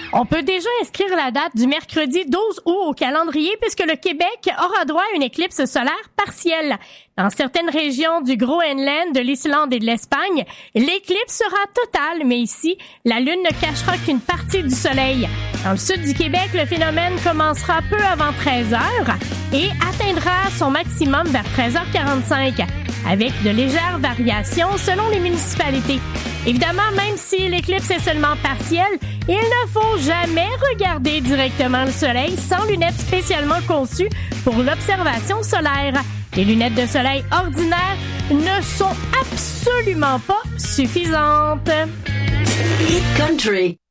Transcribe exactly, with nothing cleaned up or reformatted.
On peut déjà inscrire la date du mercredi douze août au calendrier puisque le Québec aura droit à une éclipse solaire partielle. Dans certaines régions du Groenland, de l'Islande et de l'Espagne, l'éclipse sera totale, mais ici, la Lune ne cachera qu'une partie du Soleil. Dans le sud du Québec, le phénomène commencera peu avant treize heures et atteindra son maximum vers treize heures quarante-cinq, avec de légères variations selon les municipalités. Évidemment, même si l'éclipse est seulement partielle, il ne faut jamais regarder directement le soleil sans lunettes spécialement conçues pour l'observation solaire. Les lunettes de soleil ordinaires ne sont absolument pas suffisantes. Hit Country.